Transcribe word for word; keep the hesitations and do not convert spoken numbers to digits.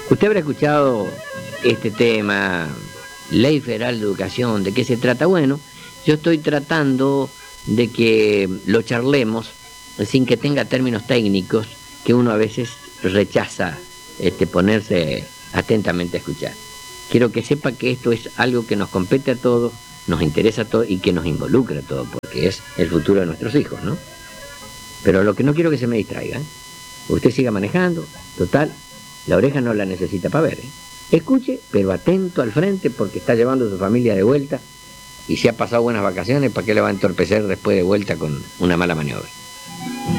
Usted habrá escuchado este tema, Ley Federal de Educación, ¿de qué se trata? Bueno, yo estoy tratando de que lo charlemos sin que tenga términos técnicos que uno a veces rechaza este, ponerse atentamente a escuchar. Quiero que sepa que esto es algo que nos compete a todos, nos interesa a todos y que nos involucra a todos, porque es el futuro de nuestros hijos, ¿no? Pero lo que no quiero que se me distraiga, ¿eh? Usted siga manejando, total, la oreja no la necesita para ver, ¿eh? Escuche, pero atento al frente porque está llevando a su familia de vuelta y si ha pasado buenas vacaciones, ¿para qué le va a entorpecer después de vuelta con una mala maniobra?